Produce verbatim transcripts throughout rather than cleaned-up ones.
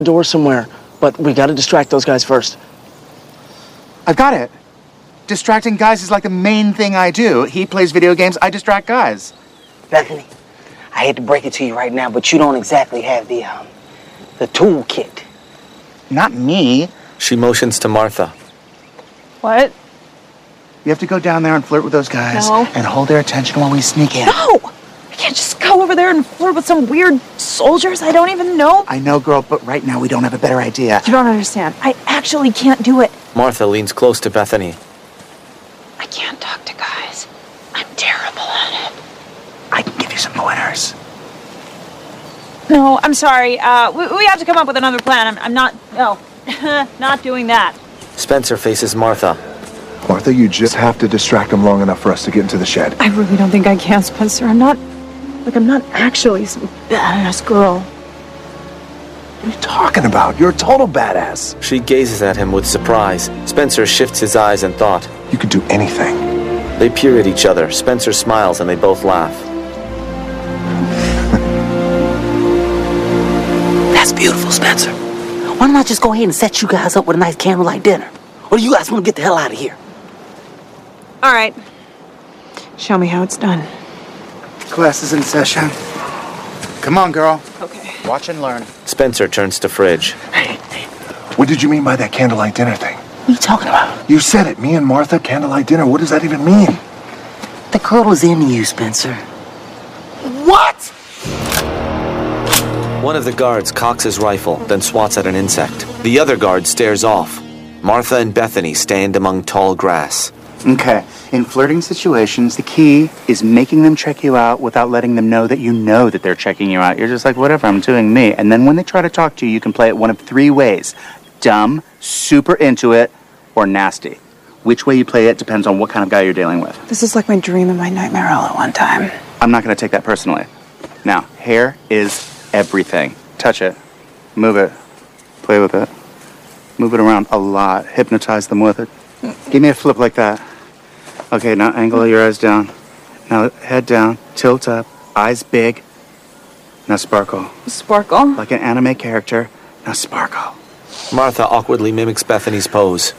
door somewhere, but we gotta distract those guys first. I've got it. Distracting guys is like the main thing I do. He plays video games, I distract guys. Bethany, I hate to break it to you right now, but you don't exactly have the, um, the toolkit. Not me. She motions to Martha. What? You have to go down there and flirt with those guys No. and hold their attention while we sneak in. No! I can't just go over there and flirt with some weird soldiers I don't even know. I know, girl, but right now we don't have a better idea. You don't understand. I actually can't do it. Martha leans close to Bethany. I can't talk to guys. I'm terrible at it. I can give you some pointers. No, I'm sorry. Uh, we, we have to come up with another plan. I'm, I'm not, no, not doing that. Spencer faces Martha. Martha, you just have to distract them long enough for us to get into the shed. I really don't think I can, Spencer. I'm not, like, I'm not actually some badass girl. What are you talking about? You're a total badass. She gazes at him with surprise. Spencer shifts his eyes in thought. You could do anything. They peer at each other. Spencer smiles and they both laugh. That's beautiful, Spencer. Why don't I just go ahead and set you guys up with a nice candlelight dinner? Or do you guys want to get the hell out of here? All right. Show me how it's done. Class is in session. Come on, girl. Okay. Watch and learn. Spencer turns to Fridge. Hey, hey, what did you mean by that candlelight dinner thing? What are you talking about? You said it. Me and Martha, candlelight dinner. What does that even mean? The girl is into you, Spencer. What? One of the guards cocks his rifle, then swats at an insect. The other guard stares off. Martha and Bethany stand among tall grass. Okay, in flirting situations, the key is making them check you out without letting them know that you know that they're checking you out. You're just like, whatever, I'm doing me. And then when they try to talk to you, you can play it one of three ways. Dumb, super into it, or nasty. Which way you play it depends on what kind of guy you're dealing with. This is like my dream and my nightmare all at one time. I'm not going to take that personally. Now, hair is everything. Touch it. Move it. Play with it. Move it around a lot. Hypnotize them with it. Give me a flip like that. Okay, now angle your eyes down. Now head down, tilt up, eyes big. Now sparkle. Sparkle? Like an anime character. Now sparkle. Martha awkwardly mimics Bethany's pose.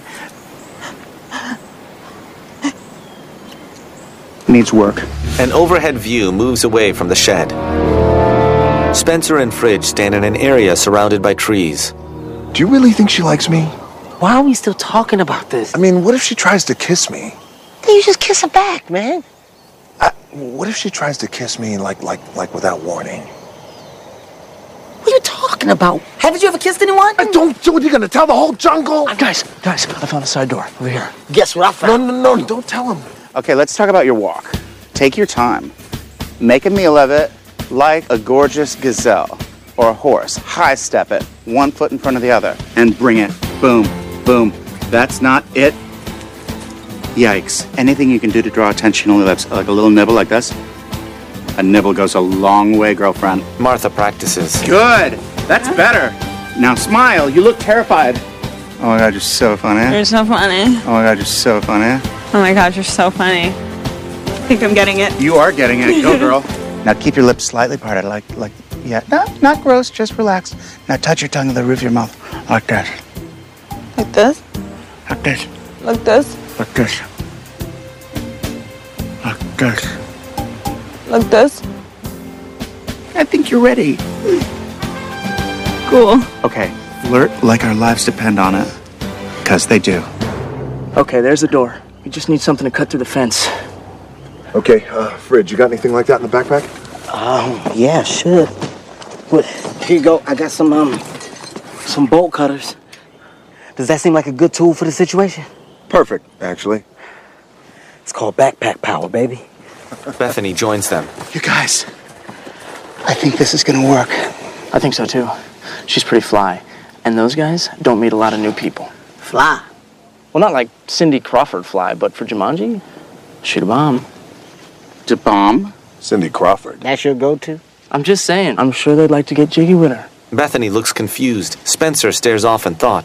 Needs work. An overhead view moves away from the shed. Spencer and Fridge stand in an area surrounded by trees. Do you really think she likes me? Why are we still talking about this? I mean, what if she tries to kiss me? Then you just kiss her back, man. I, what if she tries to kiss me like, like, like without warning? What are you talking about? Haven't you ever kissed anyone? I don't do it. You're gonna tell the whole jungle. Guys, guys, I found a side door over here. Guess what I found? No, no, no, don't tell him. Okay, let's talk about your walk. Take your time. Make a meal of it like a gorgeous gazelle or a horse. High step it, one foot in front of the other, and bring it. Boom, boom. That's not it. Yikes. Anything you can do to draw attention, only that's like a little nibble like this. A nibble goes a long way, girlfriend. Martha practices. Good. That's better. Now smile. You look terrified. Oh my God, you're so funny. You're so funny. Oh my God, you're so funny. Oh my God, you're so funny. I think I'm getting it. You are getting it. Go, girl. Now keep your lips slightly parted, like, like, yeah. No, not gross, just relax. Now touch your tongue to the roof of your mouth, like that. Like this? Like this. Like this? Like this. Like this. Like this? I think you're ready. Cool. Okay, flirt like our lives depend on it. Because they do. Okay, there's the door. We just need something to cut through the fence. Okay, uh, Fridge, you got anything like that in the backpack? Um, yeah, sure. Well, here you go. I got some, um, some bolt cutters. Does that seem like a good tool for the situation? Perfect, actually. It's called backpack power, baby. Bethany joins them. You guys, I think this is gonna work. I think so too. She's pretty fly. And those guys don't meet a lot of new people. Fly. Well, not like Cindy Crawford fly, but for Jumanji, shoot a bomb. To bomb? Cindy Crawford. That's your go-to? I'm just saying, I'm sure they'd like to get jiggy with her. Bethany looks confused. Spencer stares off in thought.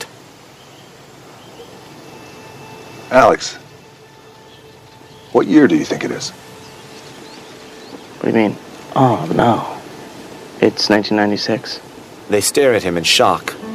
Alex, what year do you think it is? What do you mean? Oh, no. It's nineteen ninety-six. They stare at him in shock.